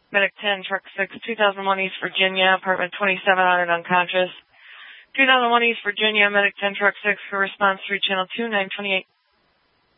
Medic 10, Truck 6, 2001 East Virginia, apartment 2700, unconscious. 2001 East Virginia, Medic 10, Truck 6, for response through channel 2, 928.